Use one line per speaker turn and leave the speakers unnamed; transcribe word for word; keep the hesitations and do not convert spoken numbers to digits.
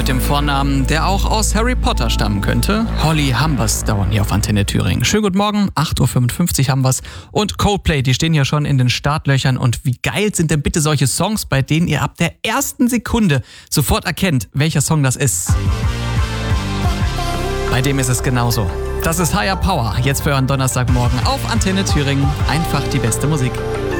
mit dem Vornamen, der auch aus Harry Potter stammen könnte. Holly Humberstone hier auf Antenne Thüringen. Schönen guten Morgen, acht Uhr fünfundfünfzig haben wir's. Und Coldplay, die stehen ja schon in den Startlöchern. Und wie geil sind denn bitte solche Songs, bei denen ihr ab der ersten Sekunde sofort erkennt, welcher Song das ist? Bei dem ist es genauso. Das ist Higher Power, jetzt für euren Donnerstagmorgen auf Antenne Thüringen. Einfach die beste Musik.